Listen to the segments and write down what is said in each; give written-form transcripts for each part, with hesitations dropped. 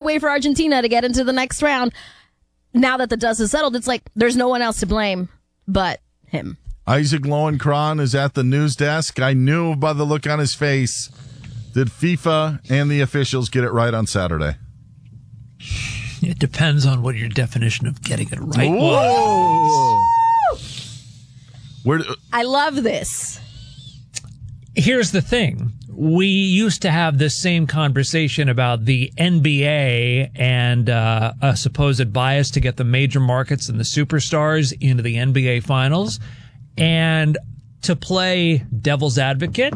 wait for Argentina to get into the next round. Now that the dust is settled, it's like there's no one else to blame but him. Isaac Lowenkron is at the news desk. I knew by the look on his face. Did FIFA and the officials get it right on Saturday? It depends on what your definition of getting it right was. I love this. Here's the thing. We used to have this same conversation about the NBA and a supposed bias to get the major markets and the superstars into the NBA finals. And to play devil's advocate,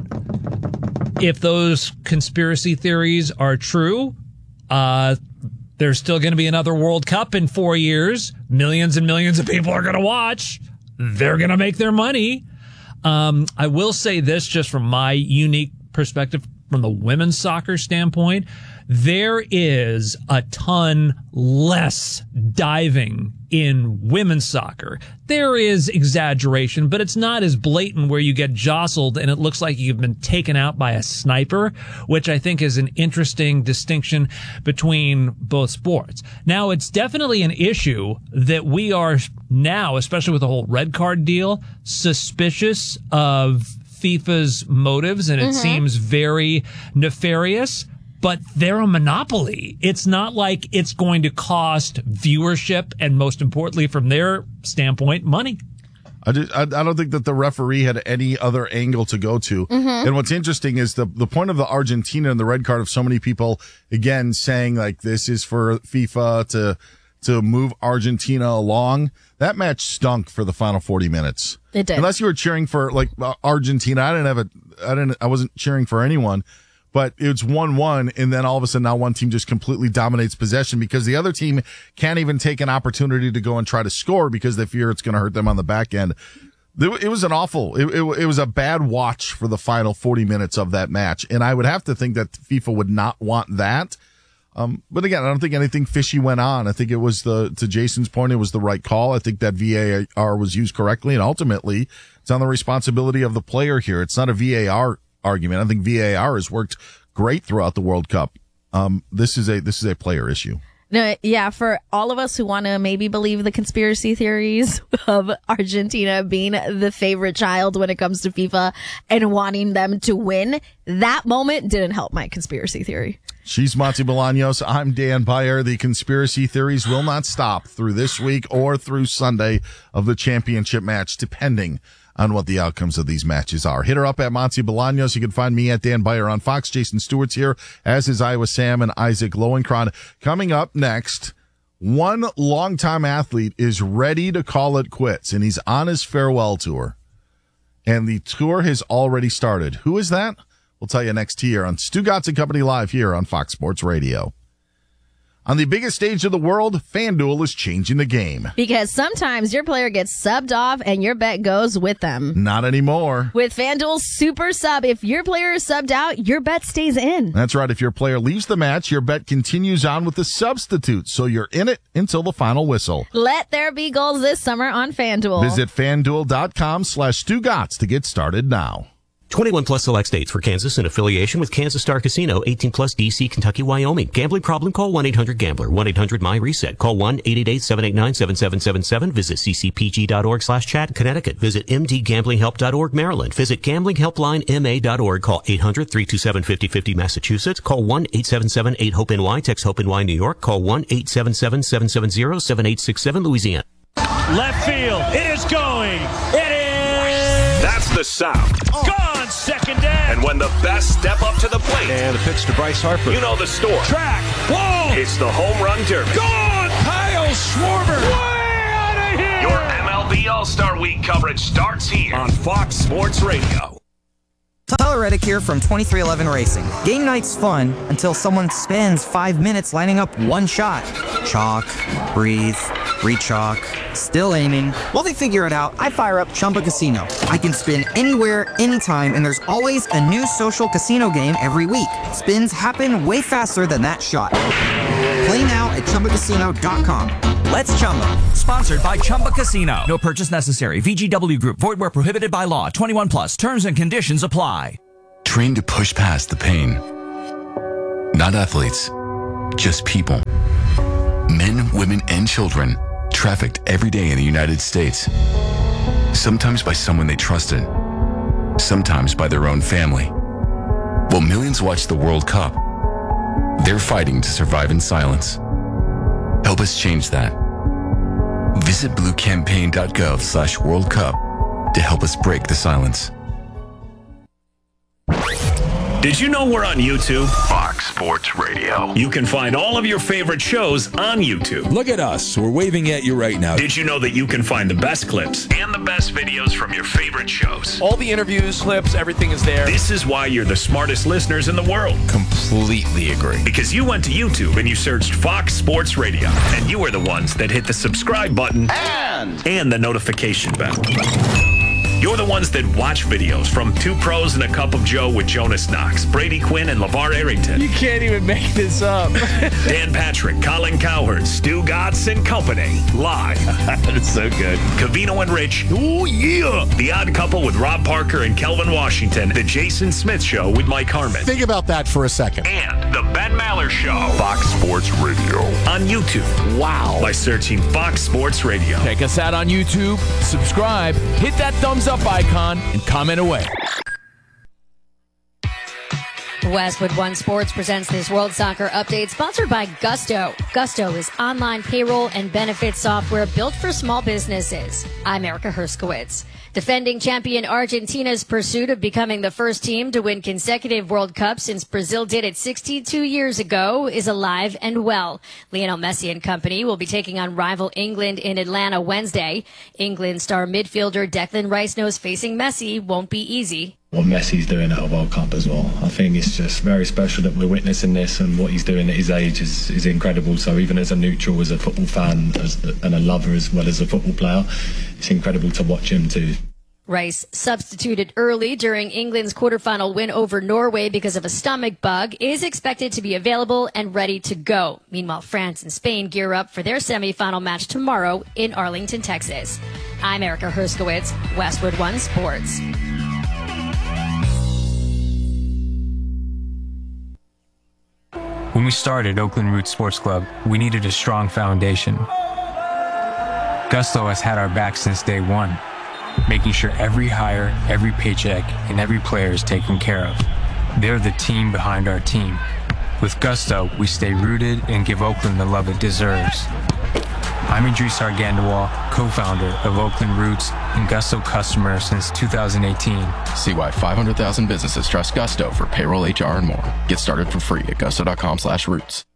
if those conspiracy theories are true, there's still going to be another World Cup in 4 years. Millions and millions of people are going to watch. They're going to make their money. I will say this just from my unique perspective from the women's soccer standpoint. There is a ton less diving in women's soccer. There is exaggeration, but it's not as blatant where you get jostled and it looks like you've been taken out by a sniper, which I think is an interesting distinction between both sports. Now, it's definitely an issue that we are now, especially with the whole red card deal, suspicious of FIFA's motives, and it seems very nefarious. But they're a monopoly. It's not like it's going to cost viewership and, most importantly, from their standpoint, money. I don't think that the referee had any other angle to go to. And what's interesting is the point of the Argentina and the red card of so many people, again, saying like this is for FIFA to move Argentina along. That match stunk for the final 40 minutes. It did. Unless you were cheering for like Argentina. I wasn't cheering for anyone. But it's 1-1, and then all of a sudden now one team just completely dominates possession because the other team can't even take an opportunity to go and try to score because they fear it's going to hurt them on the back end. It was it was a bad watch for the final 40 minutes of that match, and I would have to think that FIFA would not want that. But again, I don't think anything fishy went on. I think it was to Jason's point, it was the right call. I think that VAR was used correctly, and ultimately it's on the responsibility of the player here. It's not a VAR argument. I think VAR has worked great throughout the World Cup. This is a player issue. No, yeah, for all of us who want to maybe believe the conspiracy theories of Argentina being the favorite child when it comes to FIFA and wanting them to win, that moment didn't help my conspiracy theory. She's Monty Bolaños. I'm Dan Beyer. The conspiracy theories will not stop through this week or through Sunday of the championship match, depending on what the outcomes of these matches are. Hit her up at Monty Bolaños. You can find me at Dan Beyer on Fox. Jason Stewart's here, as is Iowa Sam and Isaac Lowenkron. Coming up next, one longtime athlete is ready to call it quits, and he's on his farewell tour. And the tour has already started. Who is that? We'll tell you next here on Stu Gatz and Company Live here on Fox Sports Radio. On the biggest stage of the world, FanDuel is changing the game. Because sometimes your player gets subbed off and your bet goes with them. Not anymore. With FanDuel Super Sub, if your player is subbed out, your bet stays in. That's right. If your player leaves the match, your bet continues on with the substitute, so you're in it until the final whistle. Let there be goals this summer on FanDuel. Visit FanDuel.com/StuGatz to get started now. 21 plus select states for Kansas in affiliation with Kansas Star Casino, 18 plus DC, Kentucky, Wyoming. Gambling problem? Call 1-800-GAMBLER. 1-800-MY-RESET. Call 1-888-789-7777. Visit ccpg.org/chat. Connecticut. Visit mdgamblinghelp.org. Maryland. Visit gamblinghelplinema.org. Call 800-327-5050. Massachusetts. Call 1-877-8-HOPE-NY. Text HOPE-NY. New York. Call 1-877-770-7867. Louisiana. Left field. It is going. It is. That's the sound. Gone. Second down. And when the best step up to the plate. And a pitch to Bryce Harper. You know the story. Track. Whoa. It's the Home Run Derby. Gone. Kyle Schwarber. Way out of here. Your MLB All-Star Week coverage starts here on Fox Sports Radio. Tyler Reddick here from 2311 Racing. Game night's fun until someone spends 5 minutes lining up one shot. Chalk, breathe, re-chalk, still aiming. While they figure it out, I fire up Chumba Casino. I can spin anywhere, anytime, and there's always a new social casino game every week. Spins happen way faster than that shot. Play now at ChumbaCasino.com. Let's Chumba. Sponsored by Chumba Casino. No purchase necessary. VGW Group. Void where prohibited by law. 21 plus. Terms and conditions apply. Trained to push past the pain. Not athletes, just people. men, women, and children trafficked every day in the United States. Sometimes by someone they trusted, sometimes by their own family. While millions watch the World Cup, they're fighting to survive in silence. Help us change that. Visit bluecampaign.gov/World Cup to help us break the silence. Did you know we're on YouTube? Fox Sports Radio. You can find all of your favorite shows on YouTube. Look at us. We're waving at you right now. Did you know that you can find the best clips and the best videos from your favorite shows? All the interviews, clips, everything is there. This is why you're the smartest listeners in the world. Completely agree. Because you went to YouTube and you searched Fox Sports Radio, and you are the ones that hit the subscribe button and the notification bell. You're the ones that watch videos from Two Pros and a Cup of Joe with Jonas Knox, Brady Quinn, and LeVar Arrington. You can't even make this up. Dan Patrick, Colin Cowherd, Stu Gatz and Company. Live. That's so good. Covino and Rich. Oh, yeah. The Odd Couple with Rob Parker and Kelvin Washington. The Jason Smith Show with Mike Harmon. Think about that for a second. And The Ben Maller Show. Fox Sports Radio. On YouTube. Wow. By searching Fox Sports Radio. Check us out on YouTube. Subscribe. Hit that thumbs up icon and comment away. Westwood One Sports presents this World Soccer Update, sponsored by Gusto. Gusto is online payroll and benefits software built for small businesses. I'm Erica Herskowitz. Defending champion Argentina's pursuit of becoming the first team to win consecutive World Cups since Brazil did it 62 years ago is alive and well. Lionel Messi and company will be taking on rival England in Atlanta Wednesday. England star midfielder Declan Rice knows facing Messi won't be easy. What Messi's doing at a World Cup as well. I think it's just very special that we're witnessing this, and what he's doing at his age is incredible. So even as a neutral, as a football fan, and a lover as well as a football player, it's incredible to watch him too. Rice, substituted early during England's quarterfinal win over Norway because of a stomach bug, is expected to be available and ready to go. Meanwhile, France and Spain gear up for their semifinal match tomorrow in Arlington, Texas. I'm Erica Herskowitz, Westwood One Sports. When we started Oakland Roots Sports Club, we needed a strong foundation. Gusto has had our back since day one, making sure every hire, every paycheck, and every player is taken care of. They're the team behind our team. With Gusto, we stay rooted and give Oakland the love it deserves. I'm Idris Argandois, co-founder of Oakland Roots and Gusto customer since 2018. See why 500,000 businesses trust Gusto for payroll, HR, and more. Get started for free at gusto.com/roots.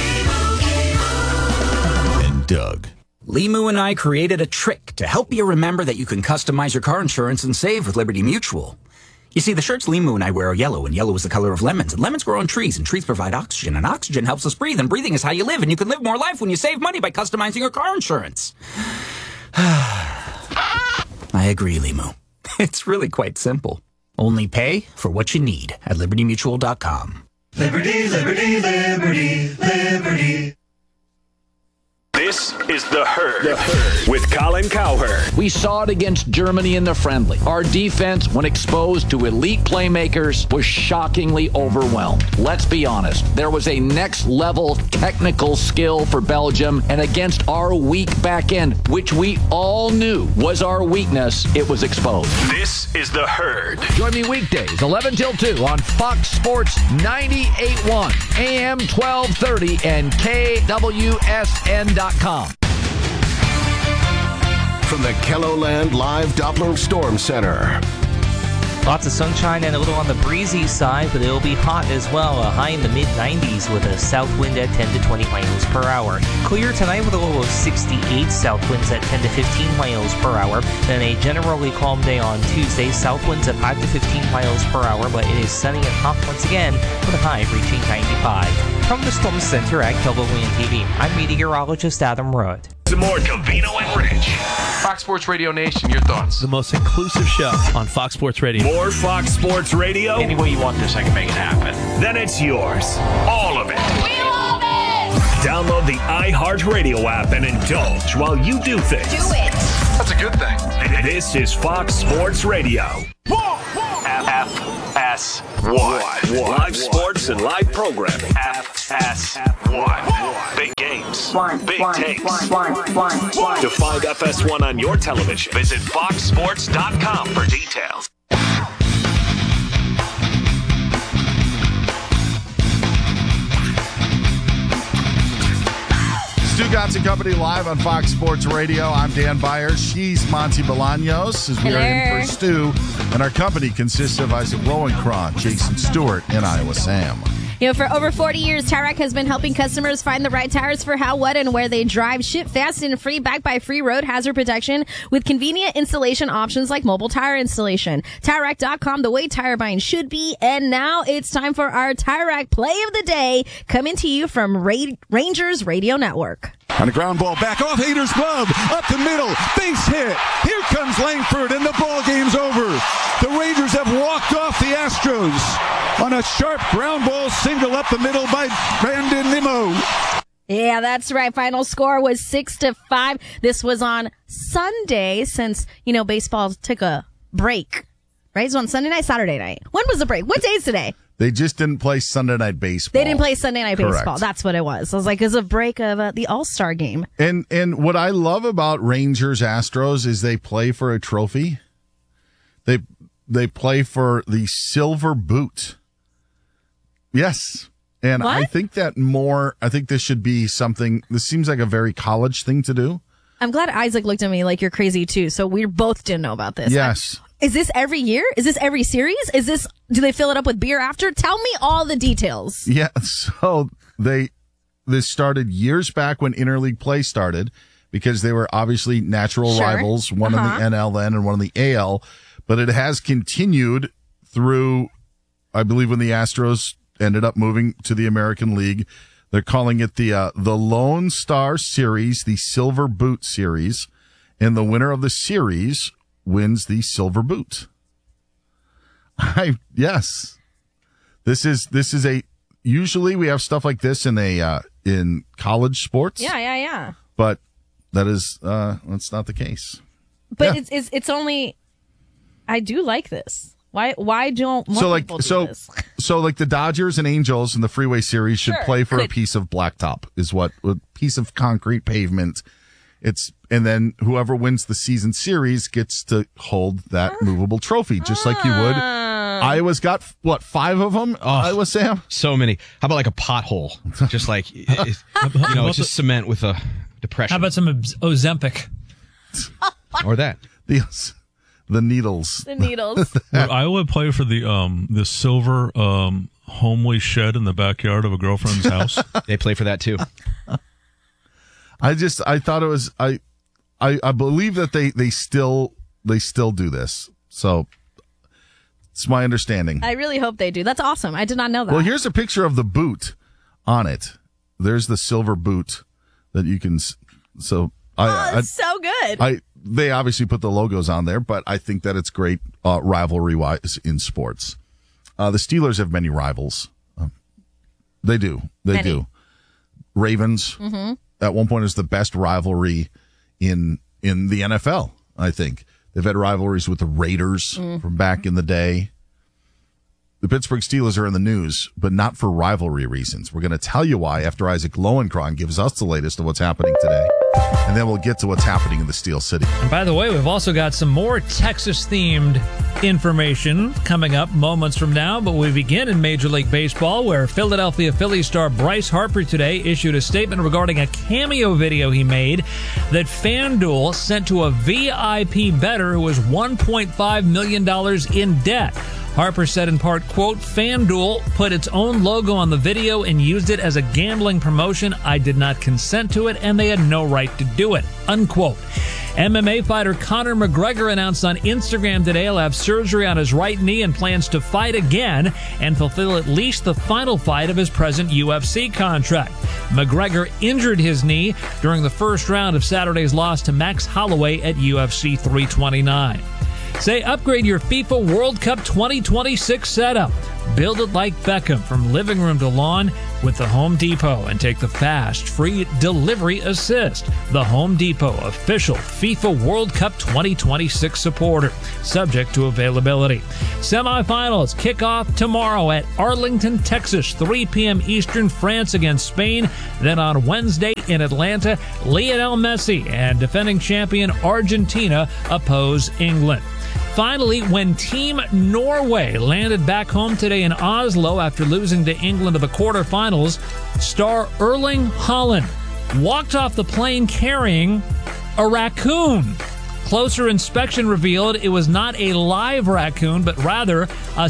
And Doug. Limu and I created a trick to help you remember that you can customize your car insurance and save with Liberty Mutual. You see, the shirts Limu and I wear are yellow, and yellow is the color of lemons, and lemons grow on trees, and trees provide oxygen, and oxygen helps us breathe, and breathing is how you live, and you can live more life when you save money by customizing your car insurance. I agree, Limu. It's really quite simple. Only pay for what you need at LibertyMutual.com. Liberty, liberty, liberty, liberty. This is The Herd with Colin Cowherd. We saw it against Germany in the friendly. Our defense, when exposed to elite playmakers, was shockingly overwhelmed. Let's be honest. There was a next-level technical skill for Belgium, and against our weak back end, which we all knew was our weakness, it was exposed. This is The Herd. Join me weekdays, 11 till 2 on Fox Sports 98.1, AM 1230, and KWSN.com. From the KELOLAND Live Doppler Storm Center. Lots of sunshine and a little on the breezy side, but it'll be hot as well. A high in the mid-90s with a south wind at 10 to 20 miles per hour. Clear tonight with a low of 68, south winds at 10 to 15 miles per hour. Then a generally calm day on Tuesday, south winds at 5 to 15 miles per hour, but it is sunny and hot once again with a high reaching 95. From the Storm Center at KELOLAND TV, I'm meteorologist Adam Rudd. Some more Covino and Rich. Fox Sports Radio Nation, your thoughts? The most inclusive show on Fox Sports Radio. More Fox Sports Radio? Any way you want this, I can make it happen. Then it's yours. All of it. We love it! Download the iHeartRadio app and indulge while you do things. Do it! That's a good thing. This is Fox Sports Radio. FS1. Live sports and live programming. FS1. Big games, big takes. To find FS1 on your television, visit foxsports.com for details. Stugotz and Company live on Fox Sports Radio. I'm Dan Byers. She's Monty Bolaños. As we are in for Stu. And our company consists of Isaac Lowenkron, Jason Stewart, and Iowa Sam. You know, for over 40 years, Tire-Rack has been helping customers find the right tires for how, what, and where they drive. Ship fast and free, backed by free road hazard protection with convenient installation options like mobile tire installation. TireRack.com, the way tire buying should be. And now it's time for our Tire-Rack Play of the Day, coming to you from Rangers Radio Network. On a ground ball back off Hader's glove, up the middle, base hit. Here comes Langford, and the ball game's over. The Rangers have walked off the Astros on a sharp ground ball single up the middle by Brandon Nimmo. Yeah, that's right. Final score was 6-5. This was on Sunday since, baseball took a break. Right? It was on Sunday night, Saturday night. When was the break? What day is today? They just didn't play Sunday Night Baseball. They didn't play Sunday Night Baseball. Correct. That's what it was. I was like, it was a break of the All-Star game. And what I love about Rangers Astros is they play for a trophy. They play for the Silver Boot. Yes. And what? I think this should be something, this seems like a very college thing to do. I'm glad Isaac looked at me like you're crazy too. So we both didn't know about this. Yes. Is this every year? Is this every series? Do they fill it up with beer after? Tell me all the details. Yeah. So this started years back when interleague play started because they were obviously natural rivals, one in the NL then and one in the AL. But it has continued through, I believe, when the Astros ended up moving to the American League. They're calling it the Lone Star Series, the Silver Boot Series, and the winner of the series wins the Silver Boot. Yes. This is usually we have stuff like this in college sports. Yeah. But that's not the case. But it's only, I do like this. Why don't more people do this? So like the Dodgers and Angels in the Freeway Series should play for a piece of blacktop, a piece of concrete pavement. And then whoever wins the season series gets to hold that movable trophy, just like you would. Iowa's got, 5 of them? Iowa, Sam? So many. How about like a pothole? Just like, it's just cement with a depression. How about some Ozempic? Or that. The needles. The needles. Would Iowa play for the silver homely shed in the backyard of a girlfriend's house? They play for that too. I thought it was, I believe that they still do this. So it's my understanding. I really hope they do. That's awesome. I did not know that. Well, here's a picture of the boot on it. There's the silver boot that you can, so it's so good. They obviously put the logos on there, but I think that it's great rivalry-wise in sports. The Steelers have many rivals. They do. They do. Ravens, at one point, is the best rivalry in the NFL, I think. They've had rivalries with the Raiders from back in the day. The Pittsburgh Steelers are in the news, but not for rivalry reasons. We're going to tell you why after Isaac Lowenkron gives us the latest of what's happening today. And then we'll get to what's happening in the Steel City. And by the way, we've also got some more Texas-themed information coming up moments from now. But we begin in Major League Baseball, where Philadelphia Phillies star Bryce Harper today issued a statement regarding a cameo video he made that FanDuel sent to a VIP bettor who was $1.5 million in debt. Harper said in part, quote, FanDuel put its own logo on the video and used it as a gambling promotion. I did not consent to it, and they had no right to do it, unquote. MMA fighter Conor McGregor announced on Instagram today he'll have surgery on his right knee and plans to fight again and fulfill at least the final fight of his present UFC contract. McGregor injured his knee during the first round of Saturday's loss to Max Holloway at UFC 329. Say upgrade your FIFA World Cup 2026 setup. Build it like Beckham from living room to lawn with the Home Depot and take the fast, free delivery assist. The Home Depot, official FIFA World Cup 2026 supporter, subject to availability. Semifinals kick off tomorrow at Arlington, Texas, 3 p.m. Eastern, France against Spain. Then on Wednesday in Atlanta, Lionel Messi and defending champion Argentina oppose England. Finally, when Team Norway landed back home today in Oslo after losing to England in the quarterfinals, star Erling Haaland walked off the plane carrying a raccoon. Closer inspection revealed it was not a live raccoon, but rather a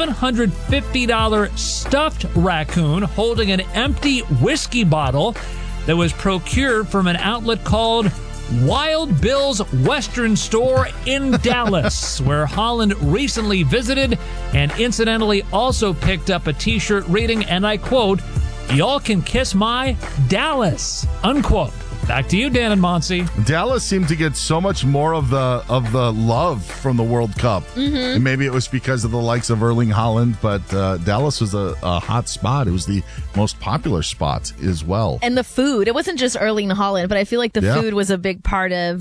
$750 stuffed raccoon holding an empty whiskey bottle that was procured from an outlet called Wild Bill's Western Store in Dallas, where Haaland recently visited and incidentally also picked up a t-shirt reading, and I quote, "Y'all can kiss my Dallas," unquote. Back to you, Dan and Monsi. Dallas seemed to get so much more of the love from the World Cup. Mhm. And maybe it was because of the likes of Erling Haaland, but Dallas was a hot spot. It was the most popular spot as well. And the food. It wasn't just Erling Haaland, but I feel like the food was a big part of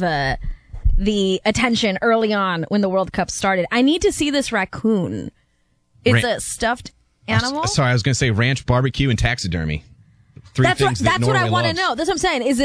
the attention early on when the World Cup started. I need to see this raccoon. It's a stuffed animal? Sorry, I was going to say ranch, barbecue, and taxidermy. That's what I Norway want to loves. know. That's what I'm saying. Is it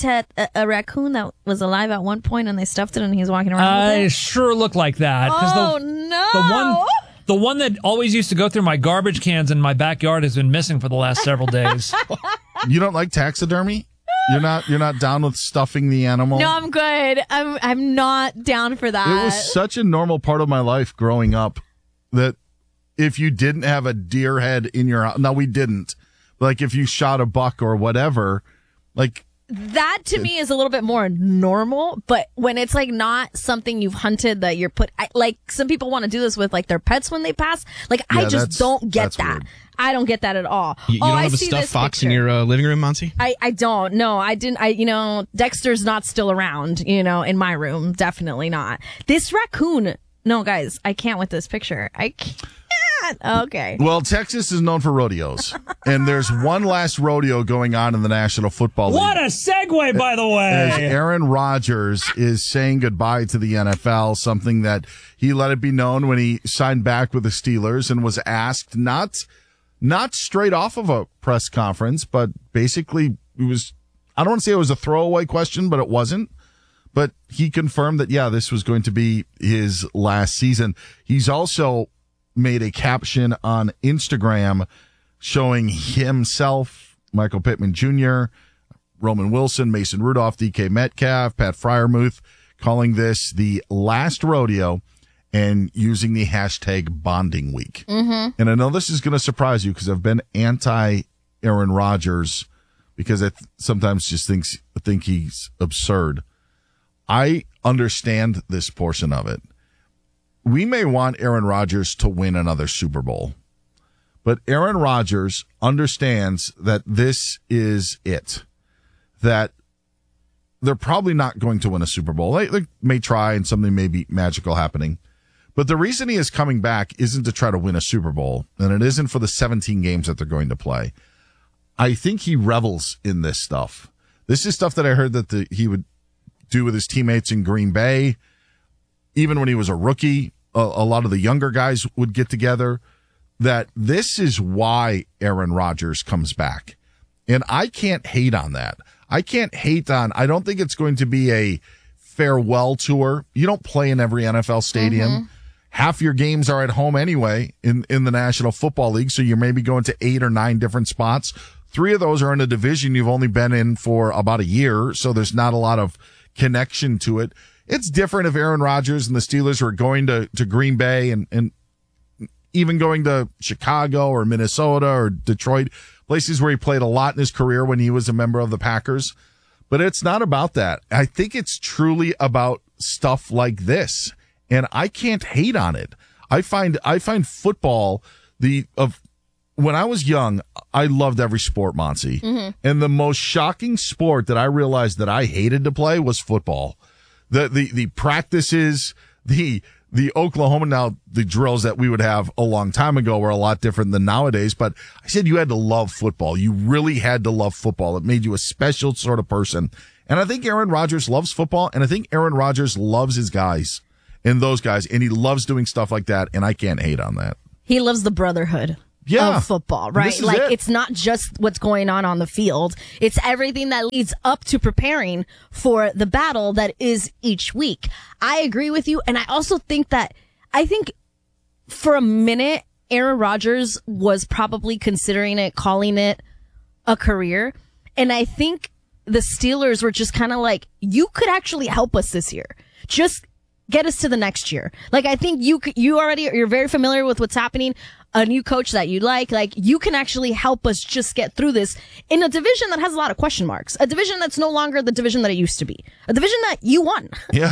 a raccoon that was alive at one point and they stuffed it and he's walking around with it? It sure looked like that. 'cause Oh, no. The one that always used to go through my garbage cans in my backyard has been missing for the last several days. You don't like taxidermy? You're not down with stuffing the animal? No, I'm good. I'm not down for that. It was such a normal part of my life growing up that if you didn't have a deer head in your house, no, we didn't. Like if you shot a buck or whatever, like That to me is a little bit more normal, but when it's like not something you've hunted that you're like some people want to do this with like their pets when they pass. Like I just don't get that. Weird. I don't get that at all. You don't I have a see stuffed this fox picture. in your living room, Monty? I don't. No, I didn't. Dexter's not still around, in my room. Definitely not. This raccoon. No, guys, I can't with this picture. I can't. Okay. Well, Texas is known for rodeos, and there's one last rodeo going on in the National Football League. What a segue, by the As way. Aaron Rodgers is saying goodbye to the NFL, something that he let it be known when he signed back with the Steelers and was asked not straight off of a press conference, but basically it was, I don't want to say it was a throwaway question, but it wasn't. But he confirmed that, yeah, this was going to be his last season. He's also made a caption on Instagram showing himself, Michael Pittman Jr., Roman Wilson, Mason Rudolph, DK Metcalf, Pat Freiermuth, calling this the last rodeo and using the hashtag bonding week. Mm-hmm. And I know this is going to surprise you because I've been anti Aaron Rodgers because I sometimes just think he's absurd. I understand this portion of it. We may want Aaron Rodgers to win another Super Bowl, but Aaron Rodgers understands that this is it, that they're probably not going to win a Super Bowl. They may try and something may be magical happening, but the reason he is coming back isn't to try to win a Super Bowl, and it isn't for the 17 games that they're going to play. I think he revels in this stuff. This is stuff that I heard that he would do with his teammates in Green Bay. Even when he was a rookie, a lot of the younger guys would get together. That this is why Aaron Rodgers comes back. And I can't hate on that. I don't think it's going to be a farewell tour. You don't play in every NFL stadium. Mm-hmm. Half your games are at home anyway in the National Football League. So you're maybe going to 8 or 9 different spots. 3 of those are in a division you've only been in for about a year. So there's not a lot of connection to it. It's different if Aaron Rodgers and the Steelers were going to Green Bay and even going to Chicago or Minnesota or Detroit, places where he played a lot in his career when he was a member of the Packers. But it's not about that. I think it's truly about stuff like this. And I can't hate on it. I find football when I was young, I loved every sport, Monty. Mm-hmm. And the most shocking sport that I realized that I hated to play was football. The practices, the the Oklahoma, now the drills that we would have a long time ago were a lot different than nowadays, but I said you had to love football. You really had to love football. It made you a special sort of person. And I think Aaron Rodgers loves football, and I think Aaron Rodgers loves his guys and those guys, and he loves doing stuff like that, and I can't hate on that. He loves the brotherhood. Of football, right? Like it's not just what's going on the field. It's everything that leads up to preparing for the battle that is each week. I agree with you. And I also think for a minute, Aaron Rodgers was probably considering it, calling it a career. And I think the Steelers were just kind of like, you could actually help us this year. Just get us to the next year. Like, I think you're very familiar with what's happening. A new coach that you like you can actually help us just get through this in a division that has a lot of question marks, a division that's no longer the division that it used to be, a division that you won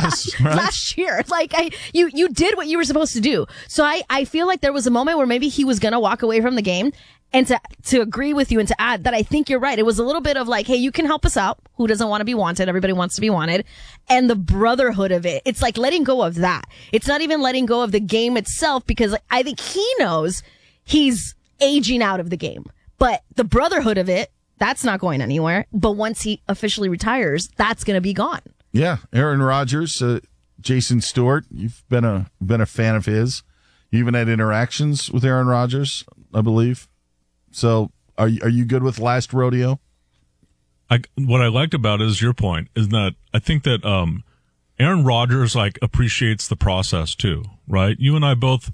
last year. Like you did what you were supposed to do. So I feel like there was a moment where maybe he was going to walk away from the game. And to agree with you and to add that, I think you're right. It was a little bit of like, hey, you can help us out. Who doesn't want to be wanted? Everybody wants to be wanted. And the brotherhood of it. It's like letting go of that. It's not even letting go of the game itself, because I think he knows he's aging out of the game. But the brotherhood of it, that's not going anywhere. But once he officially retires, that's going to be gone. Yeah. Aaron Rodgers, Jason Stewart, you've been a fan of his. You even had interactions with Aaron Rodgers, I believe. So are you good with last rodeo? What I liked about it is your point is that I think that Aaron Rodgers appreciates the process too, right? You and I both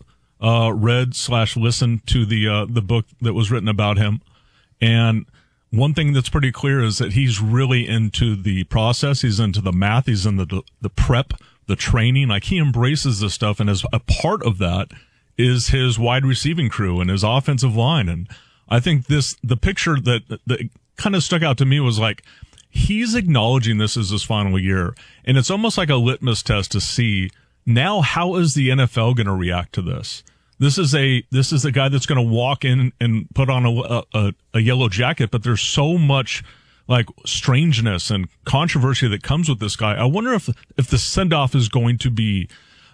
read/listened to the book that was written about him, and one thing that's pretty clear is that he's really into the process. He's into the math. He's in the prep, the training. Like, he embraces this stuff, and as a part of that is his wide receiving crew and his offensive line. And I think the picture that kind of stuck out to me was like, he's acknowledging this as his final year. And it's almost like a litmus test to see now, how is the NFL going to react to this? This is a guy that's going to walk in and put on a yellow jacket, but there's so much strangeness and controversy that comes with this guy. I wonder if the send-off is going to be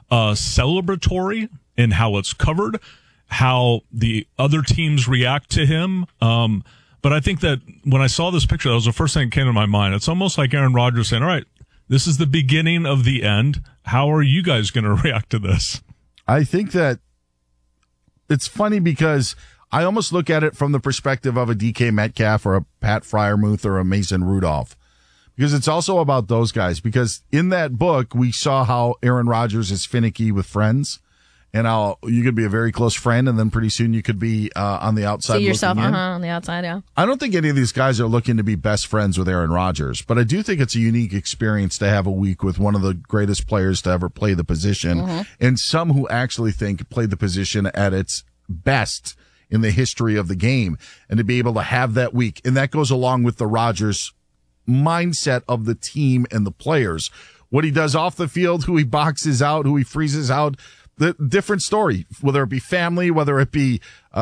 celebratory in how it's covered, how the other teams react to him. But I think that when I saw this picture, that was the first thing that came to my mind. It's almost like Aaron Rodgers saying, all right, this is the beginning of the end. How are you guys going to react to this? I think that it's funny because I almost look at it from the perspective of a DK Metcalf or a Pat Freiermuth or a Mason Rudolph, because it's also about those guys. Because in that book, we saw how Aaron Rodgers is finicky with friends. And how you could be a very close friend, and then pretty soon you could be on the outside. See yourself looking in. on the outside, yeah. I don't think any of these guys are looking to be best friends with Aaron Rodgers, but I do think it's a unique experience to have a week with one of the greatest players to ever play the position, and some who actually think played the position at its best in the history of the game, and to be able to have that week. And that goes along with the Rodgers mindset of the team and the players. What he does off the field, who he boxes out, who he freezes out, the different story, whether it be family, whether it be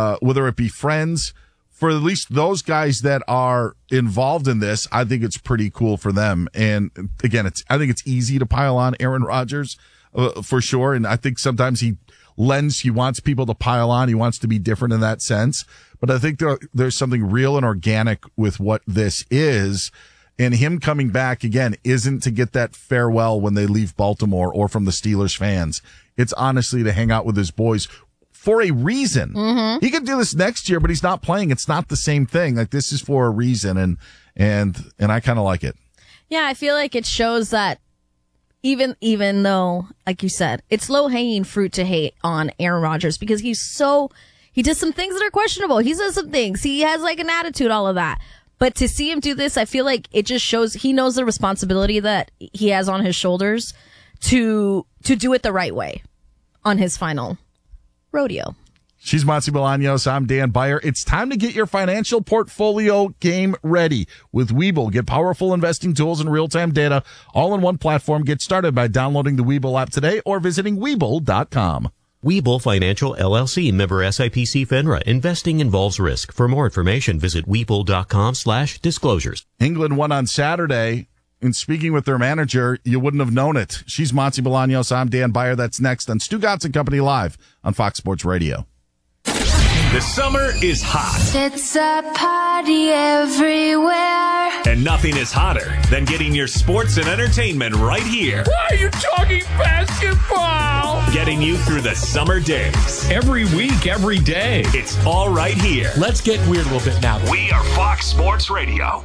friends. For at least those guys that are involved in this, I think it's pretty cool for them. And again, I think it's easy to pile on Aaron Rodgers, for sure. And I think sometimes he wants people to pile on. He wants to be different in that sense. But I think there's something real and organic with what this is. And him coming back again isn't to get that farewell when they leave Baltimore or from the Steelers fans. It's honestly to hang out with his boys for a reason. He could do this next year, but he's not playing. It's not the same thing. Like, this is for a reason, and I kind of like it. Yeah, I feel like it shows that even though, like you said, it's low hanging fruit to hate on Aaron Rodgers, because he does some things that are questionable. He says some things. He has an attitude, all of that. But to see him do this, I feel like it just shows he knows the responsibility that he has on his shoulders to do it the right way on his final rodeo. She's Monty Bolaños. I'm Dan Beyer. It's time to get your financial portfolio game ready with Webull. Get powerful investing tools and real-time data all in one platform. Get started by downloading the Webull app today or visiting Webull.com. Webull Financial LLC, member SIPC FINRA. Investing involves risk. For more information, visit Webull.com/disclosures. England won on Saturday. in speaking with their manager, you wouldn't have known it. She's Monty Bolaños. I'm Dan Beyer. That's next on Stu Gatz and Company Live on Fox Sports Radio. The summer is hot. It's a party everywhere. And nothing is hotter than getting your sports and entertainment right here. Why are you talking basketball? Getting you through the summer days. Every week, every day. It's all right here. Let's get weird a little bit now. We are Fox Sports Radio.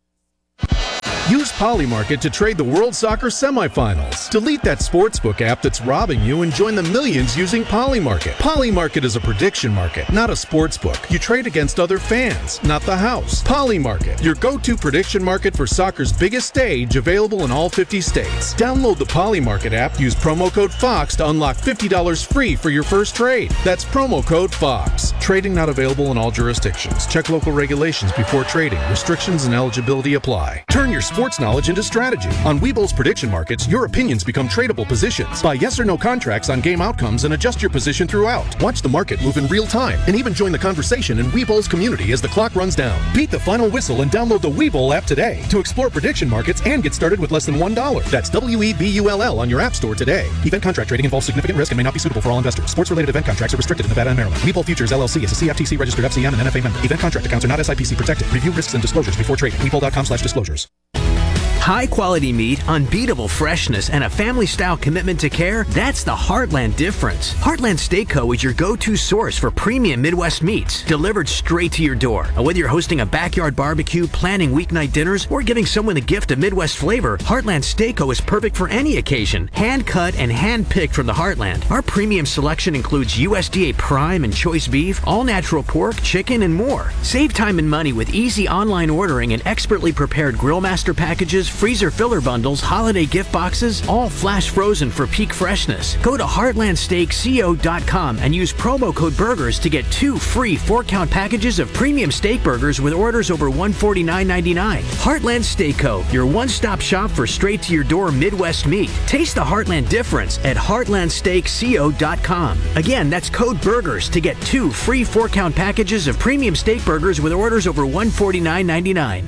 Use Polymarket to trade the World Soccer semifinals. Delete that sportsbook app that's robbing you and join the millions using Polymarket. Polymarket is a prediction market, not a sportsbook. You trade against other fans, not the house. Polymarket, your go-to prediction market for soccer's biggest stage, available in all 50 states. Download the Polymarket app, use promo code FOX to unlock $50 free for your first trade. That's promo code FOX. Trading not available in all jurisdictions. Check local regulations before trading. Restrictions and eligibility apply. Turn your sports knowledge into strategy. On Webull's prediction markets, your opinions become tradable positions. Buy yes or no contracts on game outcomes and adjust your position throughout. Watch the market move in real time and even join the conversation in Webull's community as the clock runs down. Beat the final whistle and download the Webull app today to explore prediction markets and get started with less than $1. That's WEBULL on your app store today. Event contract trading involves significant risk and may not be suitable for all investors. Sports-related event contracts are restricted in Nevada and Maryland. Webull Futures LLC is a CFTC registered FCM and NFA member. Event contract accounts are not SIPC protected. Review risks and disclosures before trading. Webull.com/disclosures. High-quality meat, unbeatable freshness, and a family-style commitment to care, that's the Heartland difference. Heartland Steak Co. is your go-to source for premium Midwest meats, delivered straight to your door. Whether you're hosting a backyard barbecue, planning weeknight dinners, or giving someone a gift of Midwest flavor, Heartland Steak Co. is perfect for any occasion. Hand-cut and hand-picked from the Heartland. Our premium selection includes USDA prime and choice beef, all-natural pork, chicken, and more. Save time and money with easy online ordering and expertly prepared Grillmaster packages, freezer filler bundles, holiday gift boxes, all flash frozen for peak freshness. Go to heartlandsteakco.com and use promo code BURGERS to get 2 free 4-count packages of premium steak burgers with orders over $149.99. Heartland Steak Co., your one-stop shop for straight-to-your-door Midwest meat. Taste the Heartland difference at heartlandsteakco.com. Again, that's code BURGERS to get 2 free 4-count packages of premium steak burgers with orders over $149.99.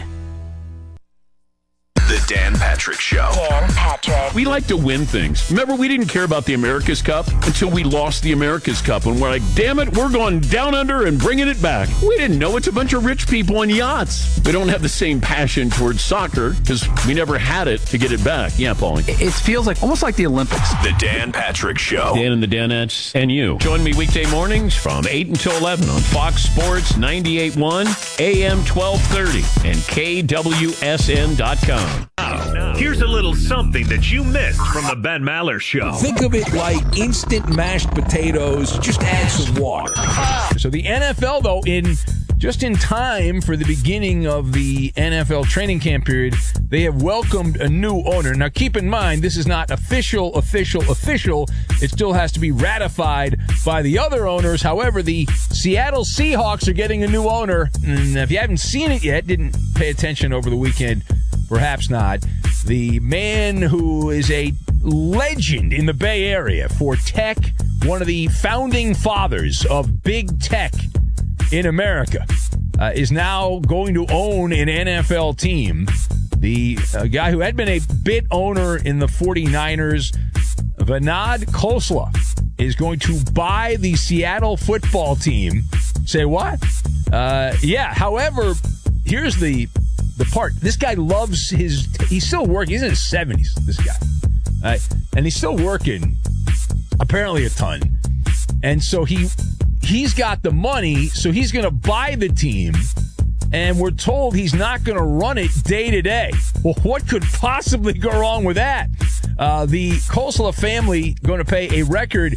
The Dan Patrick Show. Dan Patrick. We like to win things. Remember, we didn't care about the America's Cup until we lost the America's Cup. And we're like, damn it, we're going down under and bringing it back. We didn't know it's a bunch of rich people on yachts. We don't have the same passion towards soccer because we never had it to get it back. Yeah, Paulie. It feels like almost like the Olympics. The Dan Patrick Show. Dan and the Danettes and you. Join me weekday mornings from 8 until 11 on Fox Sports 98.1, AM 1230, and KWSN.com. Now, here's a little something that you missed from the Ben Maller Show. Think of it like instant mashed potatoes. Just add some water. So the NFL, though, just in time for the beginning of the NFL training camp period, they have welcomed a new owner. Now, keep in mind, this is not official. It still has to be ratified by the other owners. However, the Seattle Seahawks are getting a new owner. And if you haven't seen it yet, didn't pay attention over the weekend, perhaps not. The man who is a legend in the Bay Area for tech, one of the founding fathers of big tech in America, is now going to own an NFL team. The guy who had been a bit owner in the 49ers, Vinod Khosla, is going to buy the Seattle football team. Say what? Yeah, however, here's the part. This guy loves he's still working. He's in his 70s, this guy. And he's still working, apparently a ton. And so he's got the money, so he's going to buy the team. And we're told he's not going to run it day to day. Well, what could possibly go wrong with that? The Khosla family going to pay a record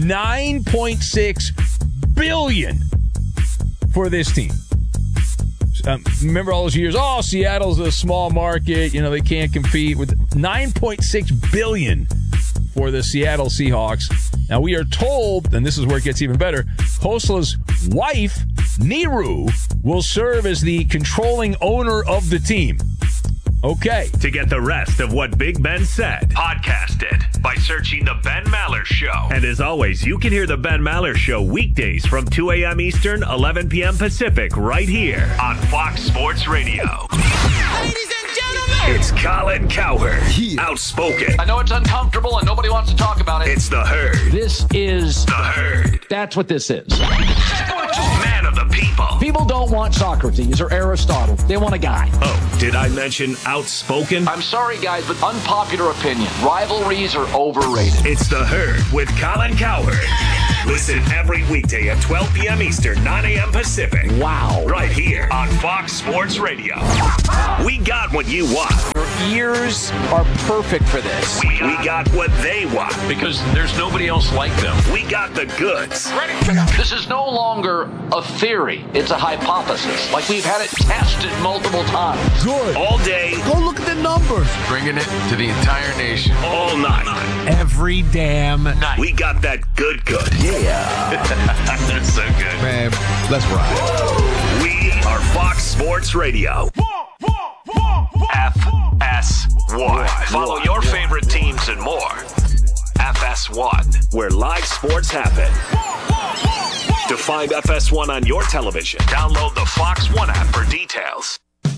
$9.6 billion for this team. Remember all those years? Oh, Seattle's a small market. They can't compete with $9.6 billion for the Seattle Seahawks. Now, we are told, and this is where it gets even better, Khosla's wife, Neeru, will serve as the controlling owner of the team. Okay. To get the rest of what Big Ben said, podcast it by searching The Ben Maller Show. And as always, you can hear The Ben Maller Show weekdays from 2 a.m. Eastern, 11 p.m. Pacific, right here on Fox Sports Radio. Ladies and gentlemen, It's Colin Cowherd. Outspoken. I know it's uncomfortable and nobody wants to talk about it. It's The Herd. This is The Herd. That's what this is. Man of the people. People don't want Socrates or Aristotle. They want a guy. Oh, did I mention outspoken? I'm sorry, guys, but unpopular opinion. Rivalries are overrated. It's The Herd with Colin Cowherd. Listen every weekday at 12 p.m. Eastern, 9 a.m. Pacific. Wow. Right here on Fox Sports Radio. We got what you want. Your ears are perfect for this. We got what they want. Because there's nobody else like them. We got the goods. This is no longer a theory. It's a hypothesis. Like we've had it tested multiple times. Good. All day. Go look at the numbers. Bringing it to the entire nation. All night. Every damn night. We got that good. Yeah. That's so good. Man, let's ride. We are Fox Sports Radio. FS1. Follow your favorite teams and more. FS1, where live sports happen. To find FS1 on your television, download the Fox One app for details.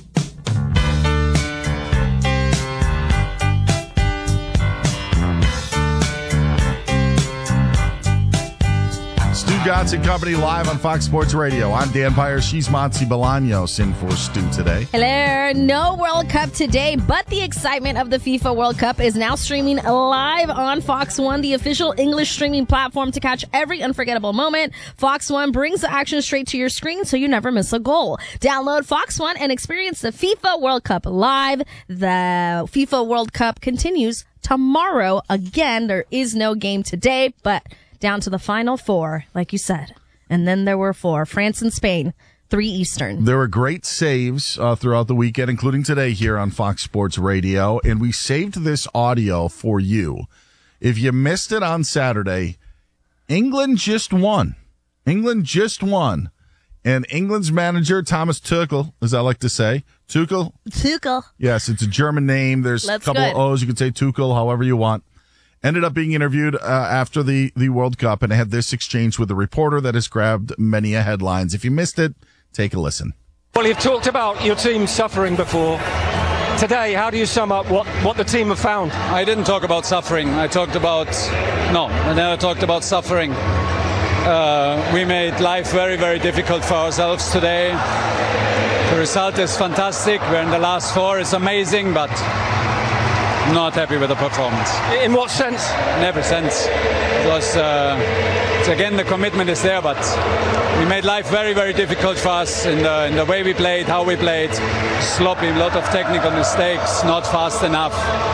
Stu Gatz and Company live on Fox Sports Radio. I'm Dan Beyer. She's Monty Bolaños in for Stu today. Hello. No World Cup today, but the excitement of the FIFA World Cup is now streaming live on Fox One, the official English streaming platform to catch every unforgettable moment. Fox One brings the action straight to your screen so you never miss a goal. Download Fox One and experience the FIFA World Cup live. The FIFA World Cup continues tomorrow. Again, there is no game today, but down to the final four, like you said. And then there were four, France and Spain, 3 Eastern. There were great saves throughout the weekend, including today here on Fox Sports Radio. And we saved this audio for you. If you missed it on Saturday, England just won. And England's manager, Thomas Tuchel, as I like to say. Tuchel? Yes, it's a German name. There's a couple of O's. You can say Tuchel however you want. Ended up being interviewed after the World Cup and had this exchange with a reporter that has grabbed many headlines. If you missed it, take a listen. Well, you've talked about your team suffering before. Today, how do you sum up what the team have found? I didn't talk about suffering. I never talked about suffering. We made life very, very difficult for ourselves today. The result is fantastic. We're in the last 4. It's amazing, but not happy with the performance. In what sense? In every sense. Because, again, the commitment is there, but we made life very, very difficult for us in the way we played, how we played. Sloppy, a lot of technical mistakes, not fast enough,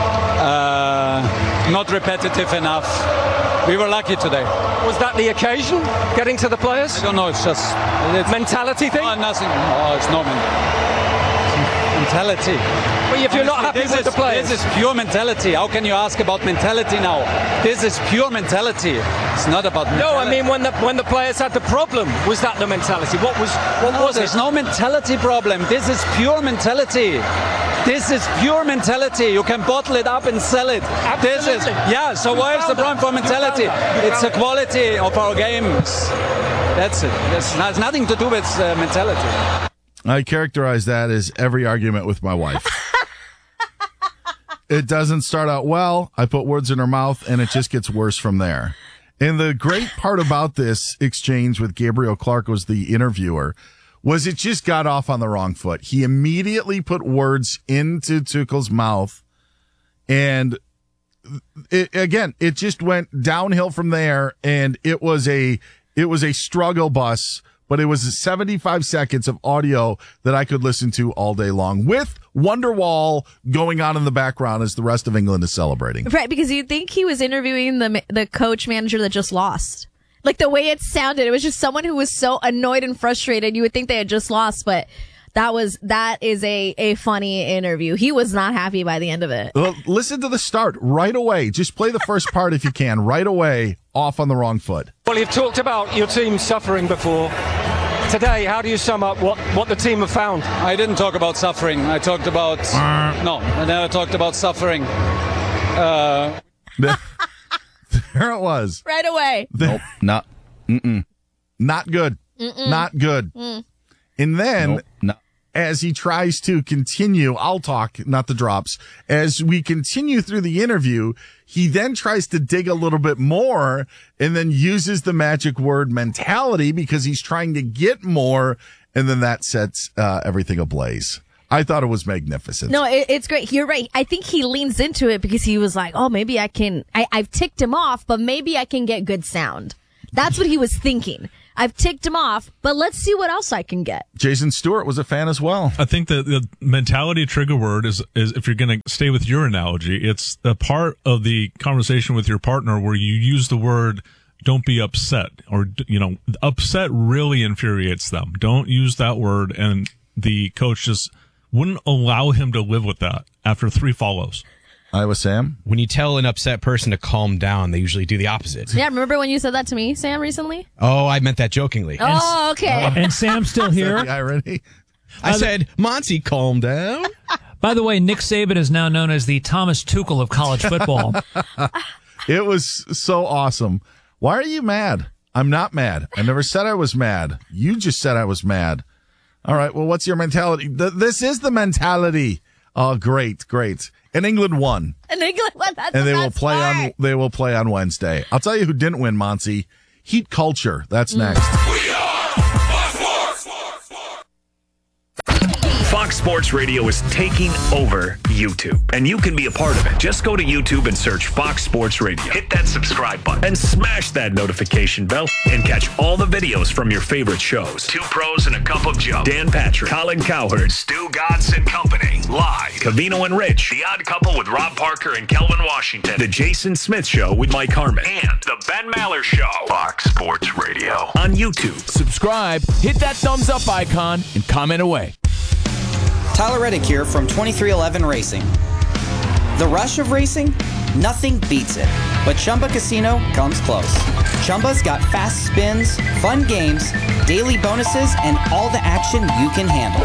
not repetitive enough. We were lucky today. Was that the occasion? Getting to the players? I don't know, it's mentality thing? Nothing. No, it's no mentality. Well, if you're not happy with the players. This is pure mentality. How can you ask about mentality now? This is pure mentality. It's not about mentality. No, I mean when the players had the problem, was that the mentality? What was There's no mentality problem. This is pure mentality. This is pure mentality. You can bottle it up and sell it. Absolutely. So why is the problem for mentality? It's the quality of our games. That's it. This has nothing to do with mentality. I characterize that as every argument with my wife. It doesn't start out well. I put words in her mouth, and it just gets worse from there. And the great part about this exchange with Gabriel Clark was the interviewer, was it just got off on the wrong foot. He immediately put words into Tuchel's mouth, and it just went downhill from there, and it was a struggle bus. But it was 75 seconds of audio that I could listen to all day long with Wonderwall going on in the background as the rest of England is celebrating. Right, because you'd think he was interviewing the coach manager that just lost. Like the way it sounded, it was just someone who was so annoyed and frustrated. You would think they had just lost, but that is a funny interview. He was not happy by the end of it. Well, listen to the start right away. Just play the first part if you can. Right away, off on the wrong foot. Well, you've talked about your team suffering before. Today, how do you sum up what the team have found? I didn't talk about suffering. I talked about... I never talked about suffering. There it was. Right away. Nope. Not good. Mm-mm. Not good. And then as he tries to continue, I'll talk, not the drops. As we continue through the interview, he then tries to dig a little bit more and then uses the magic word mentality because he's trying to get more. And then that sets everything ablaze. I thought it was magnificent. No, it's great. You're right. I think he leans into it because he was like, oh, maybe I can, I've ticked him off, but maybe I can get good sound. That's what he was thinking. I've ticked him off, but let's see what else I can get. Jason Stewart was a fan as well. I think that the mentality trigger word is if you're going to stay with your analogy, it's a part of the conversation with your partner where you use the word don't be upset, or, upset really infuriates them. Don't use that word. And the coach just wouldn't allow him to live with that after 3 follows. Iowa Sam? When you tell an upset person to calm down, they usually do the opposite. Yeah, remember when you said that to me, Sam, recently? Oh, I meant that jokingly. Oh, okay. And Sam's still here. The irony? I said, Monty, calm down. By the way, Nick Saban is now known as the Thomas Tuchel of college football. It was so awesome. Why are you mad? I'm not mad. I never said I was mad. You just said I was mad. All right, well, what's your mentality? This is the mentality. Oh, great. And England won. And England won. That's and the they best part. They will play on Wednesday. I'll tell you who didn't win, Monty. Heat culture. That's next. Fox Sports Radio is taking over YouTube, and you can be a part of it. Just go to YouTube and search Fox Sports Radio. Hit that subscribe button and smash that notification bell and catch all the videos from your favorite shows. 2 Pros and a Cup of Joe. Dan Patrick, Colin Cowherd, Stu Godson and Company. Live. Cavino and Rich. The Odd Couple with Rob Parker and Kelvin Washington. The Jason Smith Show with Mike Harmon. And The Ben Maller Show. Fox Sports Radio on YouTube. Subscribe, hit that thumbs up icon, and comment away. Tyler Reddick here from 2311 Racing. The rush of racing? Nothing beats it. But Chumba Casino comes close. Chumba's got fast spins, fun games, daily bonuses, and all the action you can handle.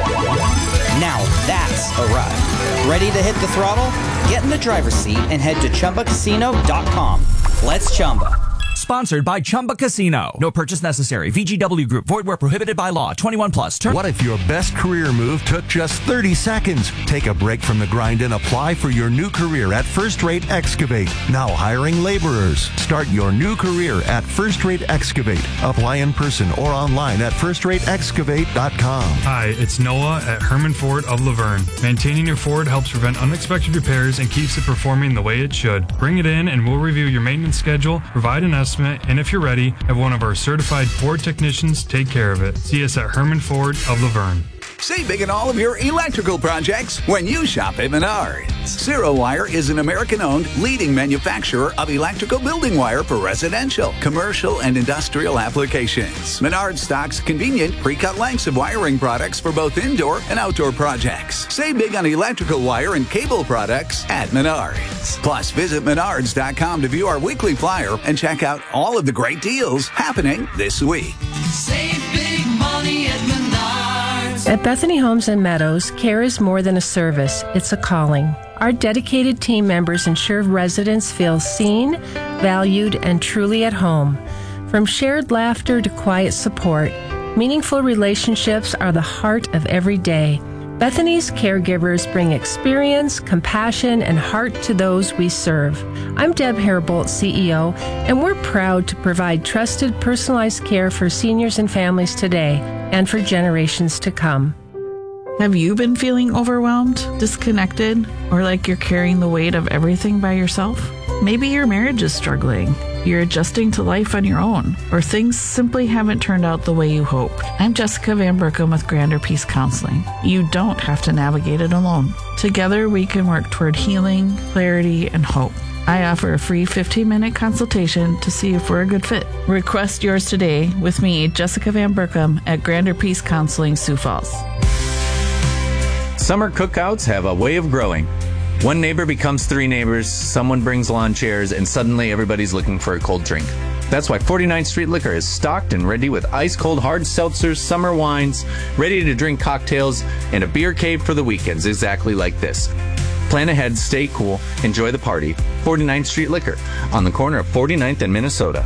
Now that's a ride. Ready to hit the throttle? Get in the driver's seat and head to ChumbaCasino.com. Let's Chumba. Sponsored by Chumba Casino. No purchase necessary. VGW Group. Void where prohibited by law. 21 plus. What if your best career move took just 30 seconds? Take a break from the grind and apply for your new career at First Rate Excavate. Now hiring laborers. Start your new career at First Rate Excavate. Apply in person or online at FirstRateExcavate.com. Hi, it's Noah at Herman Ford of Laverne. Maintaining your Ford helps prevent unexpected repairs and keeps it performing the way it should. Bring it in and we'll review your maintenance schedule, provide an estimate, and if you're ready, have one of our certified Ford technicians take care of it. See us at Herman Ford of Laverne. Save big on all of your electrical projects when you shop at Menards. Zero Wire is an American-owned leading manufacturer of electrical building wire for residential, commercial, and industrial applications. Menards stocks convenient pre-cut lengths of wiring products for both indoor and outdoor projects. Save big on electrical wire and cable products at Menards. Plus, visit Menards.com to view our weekly flyer and check out all of the great deals happening this week. Save big money at Menards. At Bethany Homes and Meadows, care is more than a service, it's a calling. Our dedicated team members ensure residents feel seen, valued, and truly at home. From shared laughter to quiet support, meaningful relationships are the heart of every day. Bethany's caregivers bring experience, compassion, and heart to those we serve. I'm Deb Herbolt, CEO, and we're proud to provide trusted, personalized care for seniors and families today and for generations to come. Have you been feeling overwhelmed, disconnected, or like you're carrying the weight of everything by yourself? Maybe your marriage is struggling. You're adjusting to life on your own, or things simply haven't turned out the way you hoped. I'm Jessica Van Brookham with Grander Peace Counseling. You don't have to navigate it alone. Together, we can work toward healing, clarity, and hope. I offer a free 15-minute consultation to see if we're a good fit. Request yours today with me, Jessica Van Brookham, at Grander Peace Counseling, Sioux Falls. Summer cookouts have a way of growing. One neighbor becomes 3 neighbors, someone brings lawn chairs, and suddenly everybody's looking for a cold drink. That's why 49th Street Liquor is stocked and ready with ice-cold hard seltzers, summer wines, ready-to-drink cocktails, and a beer cave for the weekends exactly like this. Plan ahead, stay cool, enjoy the party. 49th Street Liquor, on the corner of 49th and Minnesota.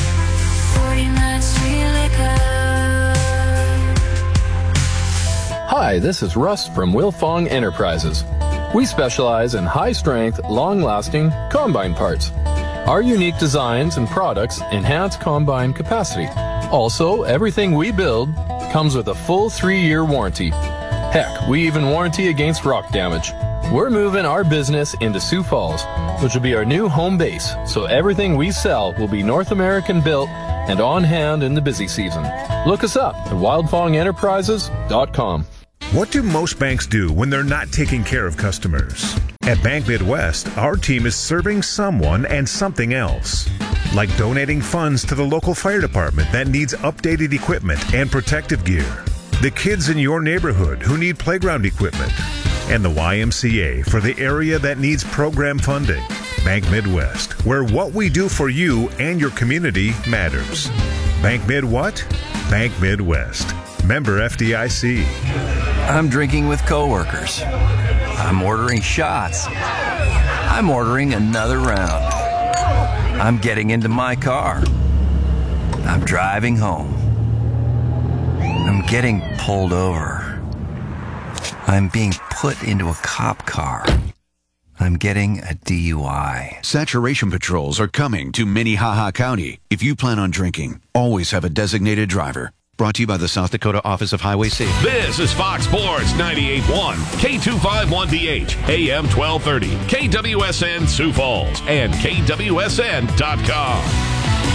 49th Street Liquor. Hi, this is Russ from Wilfong Enterprises. We specialize in high-strength, long-lasting combine parts. Our unique designs and products enhance combine capacity. Also, everything we build comes with a full 3-year warranty. Heck, we even warranty against rock damage. We're moving our business into Sioux Falls, which will be our new home base, so everything we sell will be North American built and on hand in the busy season. Look us up at wildfongenterprises.com. What do most banks do when they're not taking care of customers? At Bank Midwest, our team is serving someone and something else. Like donating funds to the local fire department that needs updated equipment and protective gear. The kids in your neighborhood who need playground equipment. And the YMCA for the area that needs program funding. Bank Midwest, where what we do for you and your community matters. Bank Mid what? Bank Midwest. Member FDIC. I'm drinking with coworkers. I'm ordering shots. I'm ordering another round. I'm getting into my car. I'm driving home. I'm getting pulled over. I'm being put into a cop car. I'm getting a DUI. Saturation patrols are coming to Minnehaha County. If you plan on drinking, always have a designated driver. Brought to you by the South Dakota Office of Highway Safety. This is Fox Sports 98.1, K251DH, AM 1230, KWSN Sioux Falls, and KWSN.com.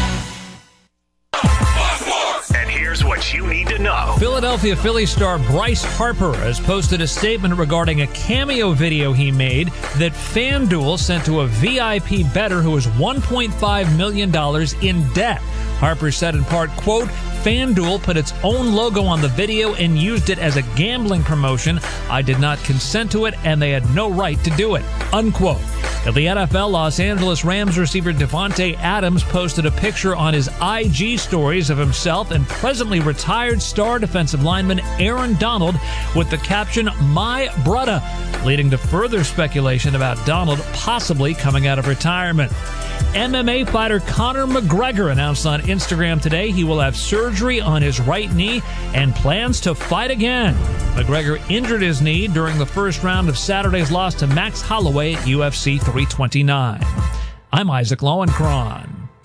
And here's what you need to know. Philadelphia Phillies star Bryce Harper has posted a statement regarding a cameo video he made that FanDuel sent to a VIP bettor who was $1.5 million in debt. Harper said in part, quote, FanDuel put its own logo on the video and used it as a gambling promotion. I did not consent to it, and they had no right to do it, unquote. At the NFL, Los Angeles Rams receiver Devontae Adams posted a picture on his IG stories of himself and presently retired star defensive lineman Aaron Donald with the caption, My Brudda, leading to further speculation about Donald possibly coming out of retirement. MMA fighter Conor McGregor announced on Instagram today he will have surgery on his right knee and plans to fight again. McGregor injured his knee during the first round of Saturday's loss to Max Holloway at UFC 329. I'm Isaac Lowenkron.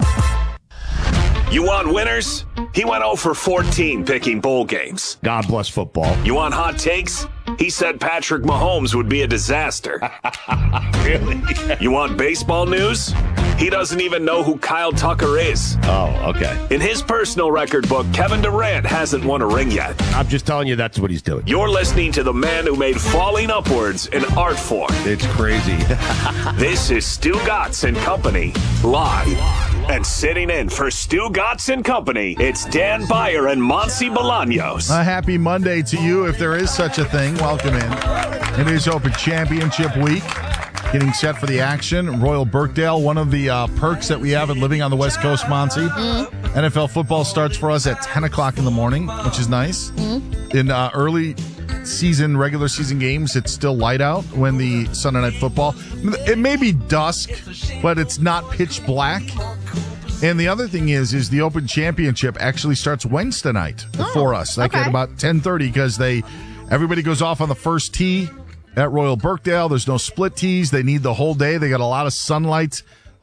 You want winners? He went 0 for 14 picking bowl games. God bless football. You want hot takes? He said Patrick Mahomes would be a disaster. Really? You want baseball news? He doesn't even know who Kyle Tucker is. Oh, okay. In his personal record book, Kevin Durant hasn't won a ring yet. I'm just telling you that's what he's doing. You're listening to the man who made falling upwards an art form. It's crazy. This is Stu Gatz and Company, live. And sitting in for Stu Gatz and Company, it's Dan Beyer and Monsi Bolaños. A happy Monday to you, if there is such a thing. Welcome in. It is Open Championship Week. Getting set for the action. Royal Birkdale, one of the perks that we have in living on the West Coast, Monsi. NFL football starts for us at 10 o'clock in the morning, which is nice. In early season, regular season games, it's still light out when the Sunday Night Football. It may be dusk, but it's not pitch black. And the other thing is the Open Championship actually starts Wednesday night for us, like at about 10:30, because everybody goes off on the first tee at Royal Birkdale. There's no split tees. They need the whole day. They got a lot of sunlight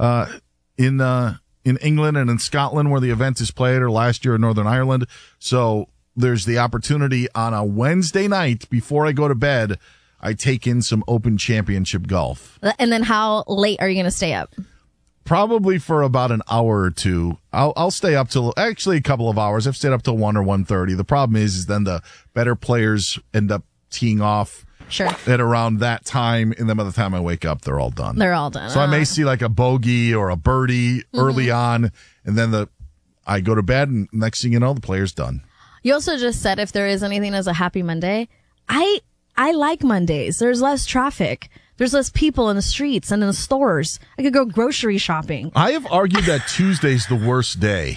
in England and in Scotland where the event is played, or last year in Northern Ireland. So there's the opportunity on a Wednesday night before I go to bed, I take in some Open Championship golf. And then how late are you going to stay up? Probably for about an hour or two. I'll stay up till actually a couple of hours. I've stayed up till 1 or 1:30. The problem is then the better players end up teeing off at around that time, and then by the time I wake up, they're all done. They're all done. So I may see like a bogey or a birdie early on, and then I go to bed, and next thing you know, the player's done. You also just said if there is anything as a happy Monday. I like Mondays. There's less traffic. There's less people in the streets and in the stores. I could go grocery shopping. I have argued that Tuesday's the worst day.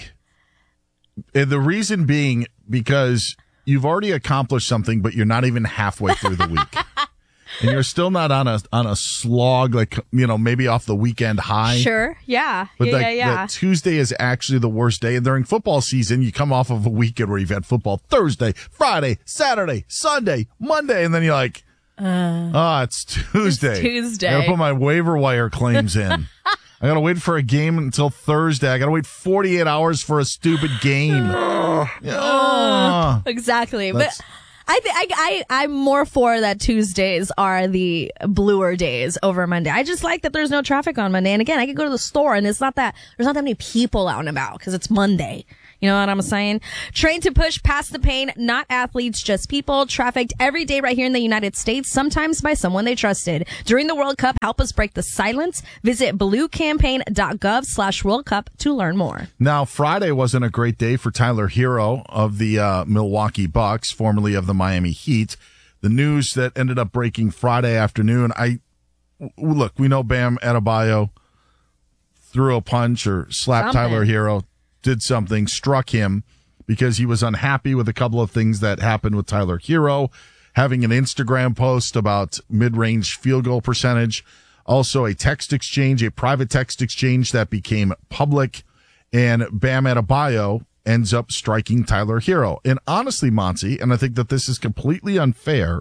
And the reason being because you've already accomplished something, but you're not even halfway through the week. and you're still not on a slog, like, maybe off the weekend high. Sure. Yeah. But Yeah. that Tuesday is actually the worst day. And during football season, you come off of a weekend where you've had football Thursday, Friday, Saturday, Sunday, Monday, and then you're like, it's Tuesday. It's Tuesday. I gotta put my waiver wire claims in. I gotta wait for a game until Thursday. I gotta wait 48 hours for a stupid game. Exactly. But I'm more for that Tuesdays are the bluer days over Monday. I just like that there's no traffic on Monday. And again, I could go to the store and there's not that many people out and about because it's Monday. You know what I'm saying? Trained to push past the pain, not athletes, just people. Trafficked every day right here in the United States, sometimes by someone they trusted. During the World Cup, help us break the silence. Visit bluecampaign.gov/World Cup to learn more. Now, Friday wasn't a great day for Tyler Hero of the Milwaukee Bucks, formerly of the Miami Heat. The news that ended up breaking Friday afternoon, we know Bam Adebayo threw a punch or slapped Tyler Hero. Did something, struck him because he was unhappy with a couple of things that happened with Tyler Hero, having an Instagram post about mid-range field goal percentage, also a private text exchange that became public, and Bam Adebayo ends up striking Tyler Hero. And honestly, Monty, and I think that this is completely unfair,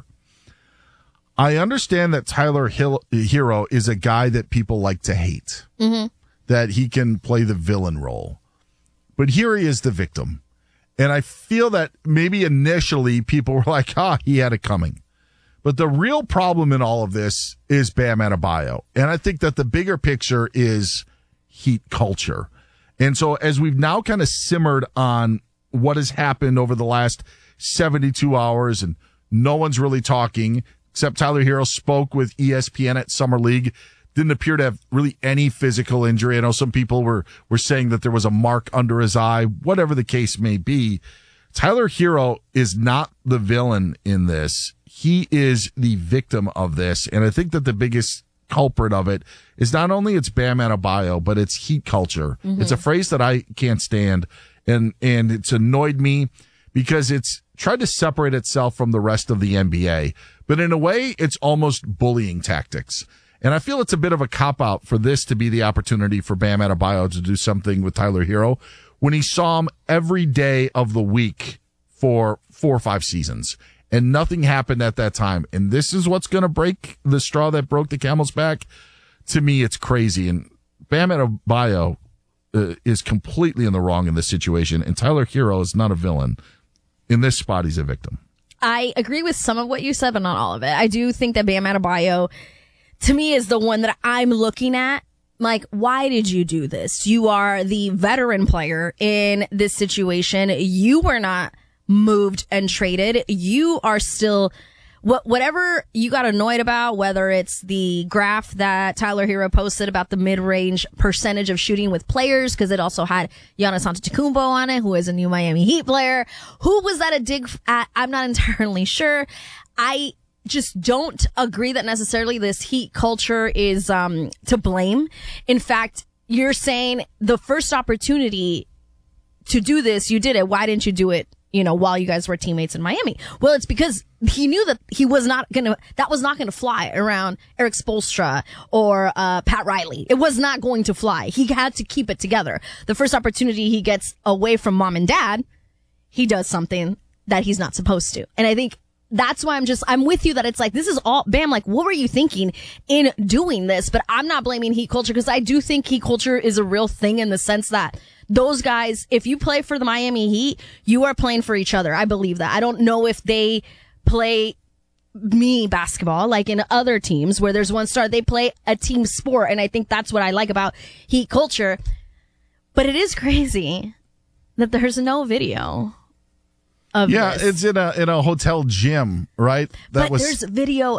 I understand that Tyler Hero is a guy that people like to hate, that he can play the villain role. But here he is, the victim. And I feel that maybe initially people were like, he had it coming. But the real problem in all of this is Bam Adebayo. And I think that the bigger picture is Heat culture. And so as we've now kind of simmered on what has happened over the last 72 hours and no one's really talking, except Tyler Hero spoke with ESPN at Summer League, didn't appear to have really any physical injury. I know some people were saying that there was a mark under his eye, whatever the case may be. Tyler Hero is not the villain in this. He is the victim of this. And I think that the biggest culprit of it is not only it's Bam Adebayo, but it's Heat culture. Mm-hmm. It's a phrase that I can't stand. And it's annoyed me because it's tried to separate itself from the rest of the NBA. But in a way, it's almost bullying tactics. And I feel it's a bit of a cop-out for this to be the opportunity for Bam Adebayo to do something with Tyler Hero when he saw him every day of the week for 4 or 5 seasons. And nothing happened at that time. And this is what's going to break the straw that broke the camel's back. To me, it's crazy. And Bam Adebayo is completely in the wrong in this situation. And Tyler Hero is not a villain. In this spot, he's a victim. I agree with some of what you said, but not all of it. I do think that Bam Adebayo, to me, is the one that I'm looking at. Like, why did you do this? You are the veteran player in this situation. You were not moved and traded. You are still, whatever you got annoyed about, whether it's the graph that Tyler Hero posted about the mid-range percentage of shooting with players, because it also had Giannis Antetokounmpo on it, who is a new Miami Heat player. Who was that a dig at? I'm not entirely sure. I just don't agree that necessarily this Heat culture is to blame. In fact, you're saying the first opportunity to do this, you did it. Why didn't you do it, while you guys were teammates in Miami? Well, it's because he knew that that was not gonna fly around Eric Spoelstra or Pat Riley. It was not going to fly. He had to keep it together. The first opportunity he gets away from mom and dad, he does something that he's not supposed to. And I think that's why I'm with you that it's like, this is all, Bam, like, what were you thinking in doing this? But I'm not blaming Heat culture, because I do think Heat culture is a real thing in the sense that those guys, if you play for the Miami Heat, you are playing for each other. I believe that. I don't know if they play basketball like in other teams where there's one star. They play a team sport. And I think that's what I like about Heat culture. But it is crazy that there's no video. This. It's in a hotel gym, right? There's videos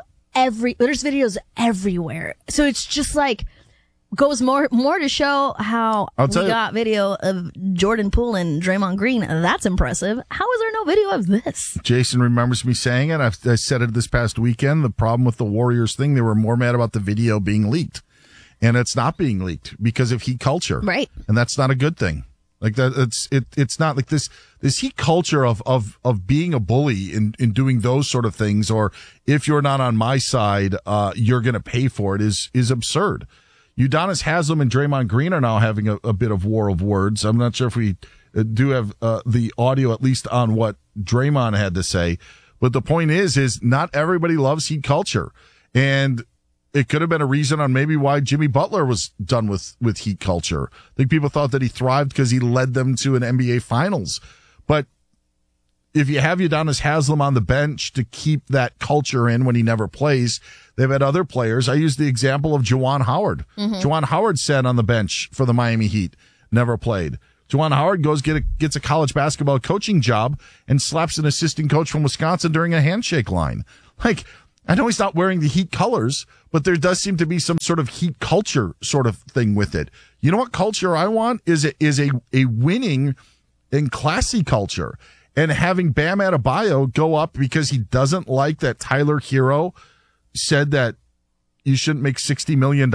everywhere. So it's just like goes more to show how we got video of Jordan Poole and Draymond Green. That's impressive. How is there no video of this? Jason remembers me saying it. I said it this past weekend. The problem with the Warriors thing, they were more mad about the video being leaked. And it's not being leaked because of Heat culture. Right. And that's not a good thing. Like that, it's not like this Heat culture of being a bully in doing those sort of things, or if you're not on my side, you're going to pay for it is absurd. Udonis Haslem and Draymond Green are now having a bit of war of words. I'm not sure if we do have the audio at least on what Draymond had to say, but the point is not everybody loves Heat culture, and it could have been a reason on maybe why Jimmy Butler was done with Heat culture. I think people thought that he thrived because he led them to an NBA Finals. But if you have Udonis Haslem on the bench to keep that culture in when he never plays, they've had other players. I use the example of Juwan Howard. Mm-hmm. Juwan Howard sat on the bench for the Miami Heat, never played. Juwan Howard gets a college basketball coaching job and slaps an assistant coach from Wisconsin during a handshake line. Like, I know he's not wearing the Heat colors, but there does seem to be some sort of Heat culture sort of thing with it. You know what culture I want is a winning and classy culture. And having Bam Adebayo go up because he doesn't like that Tyler Hero said that you shouldn't make $60 million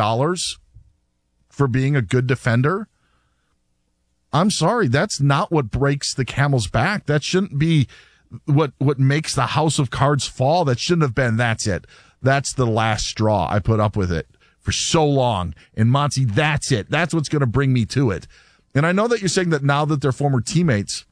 for being a good defender. I'm sorry, that's not what breaks the camel's back. That shouldn't be what makes the house of cards fall. That shouldn't have been, that's it. That's the last straw. I put up with it for so long. And Monty, that's it. That's what's going to bring me to it. And I know that you're saying that now that they're former teammates,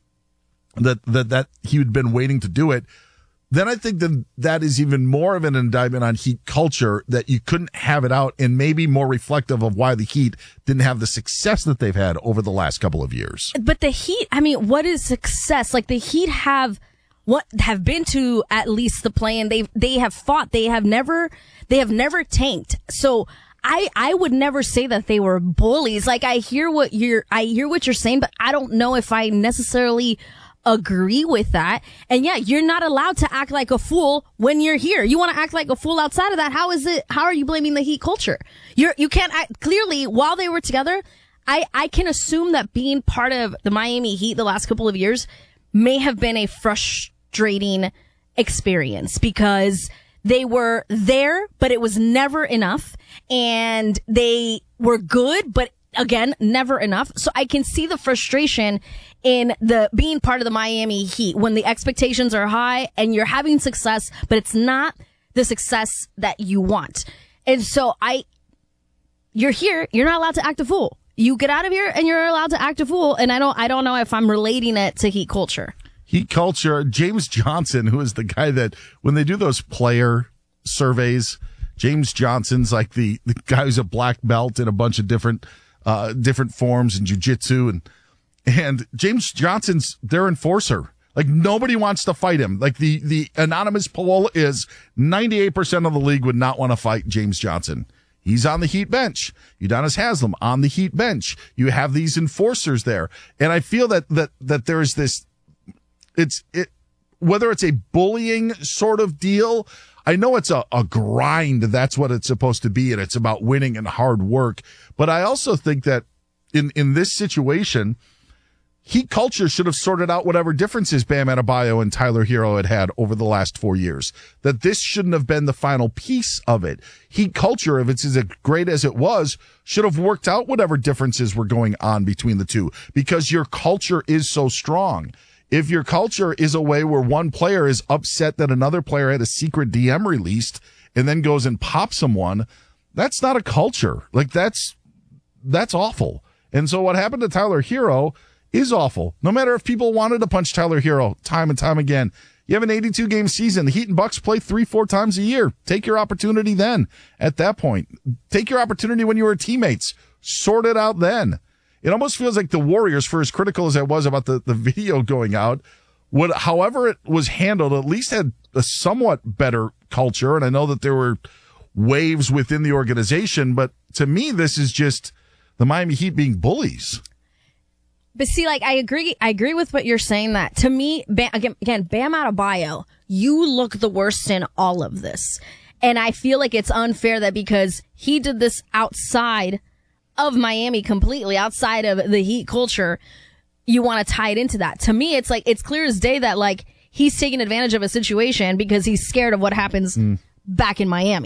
that he had been waiting to do it. Then I think that is even more of an indictment on Heat culture, that you couldn't have it out, and maybe more reflective of why the Heat didn't have the success that they've had over the last couple of years. But the Heat, I mean, what is success? Like, the Heat have been to at least the play-in. They have fought. They have never tanked. So I would never say that they were bullies. Like, I hear what you're saying, but I don't know if I necessarily agree with that. And yeah, you're not allowed to act like a fool when you're here. You want to act like a fool outside of that. How are you blaming the Heat culture? You can't act clearly while they were together. I can assume that being part of the Miami Heat the last couple of years may have been a frustrating experience, because they were there, but it was never enough, and they were good, but again, never enough. So I can see the frustration in the being part of the Miami Heat when the expectations are high and you're having success, but it's not the success that you want. And so you're here, you're not allowed to act a fool. You get out of here and you're allowed to act a fool. And I don't know if I'm relating it to Heat culture. Heat culture, James Johnson, who is the guy that when they do those player surveys, James Johnson's like the guy who's a black belt in a bunch of different forms in jiu-jitsu, and James Johnson's their enforcer. Like, nobody wants to fight him. Like, the anonymous poll is 98% of the league would not want to fight James Johnson. He's on the Heat bench. Udonis Haslem on the Heat bench. You have these enforcers there. And I feel that there's this, whether it's a bullying sort of deal, I know it's a grind. That's what it's supposed to be. And it's about winning and hard work. But I also think that in this situation, Heat culture should have sorted out whatever differences Bam Adebayo and Tyler Hero had over the last 4 years. That this shouldn't have been the final piece of it. Heat culture, if it's as great as it was, should have worked out whatever differences were going on between the two, because your culture is so strong. If your culture is a way where one player is upset that another player had a secret DM released and then goes and pops someone, that's not a culture. Like, that's awful. And so what happened to Tyler Hero is awful. No matter if people wanted to punch Tyler Hero time and time again. You have an 82-game season. The Heat and Bucks play 3-4 times a year. Take your opportunity then. At that point, take your opportunity when you were teammates. Sort it out then. It almost feels like the Warriors, for as critical as I was about the video going out, however it was handled, at least had a somewhat better culture. And I know that there were waves within the organization, but to me, this is just the Miami Heat being bullies. But see, like, I agree with what you're saying, that to me, Bam Adebayo, you look the worst in all of this. And I feel like it's unfair that because he did this outside of Miami completely, outside of the Heat culture, you want to tie it into that. To me, it's like, it's clear as day that, like, he's taking advantage of a situation because he's scared of what happens back in Miami.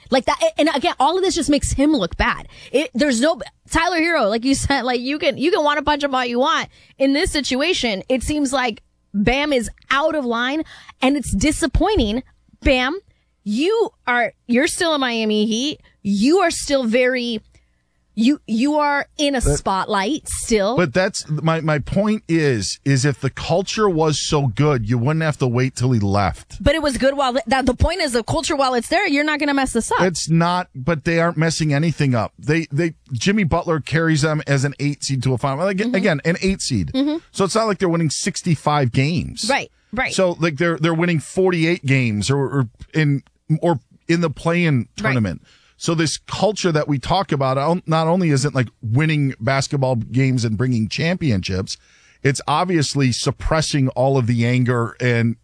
Like that. And again, all of this just makes him look bad. There's no Tyler Hero, like you said, like you can want to punch him all you want. In this situation, it seems like Bam is out of line, and it's disappointing. Bam, you're still in Miami Heat. You are still very, you are in a spotlight still. But that's my point is if the culture was so good, you wouldn't have to wait till he left. But it was good while the point is the culture while it's there, you're not going to mess this up. It's not, but they aren't messing anything up. Jimmy Butler carries them as an 8 seed to a final. Again, an 8 seed. Mm-hmm. So it's not like they're winning 65 games. Right. So like they're winning 48 games or in the play-in tournament. Right. So this culture that we talk about not only isn't like winning basketball games and bringing championships, it's obviously suppressing all of the anger and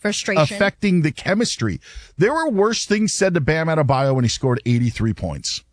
frustration, affecting the chemistry. There were worse things said to Bam Adebayo when he scored 83 points.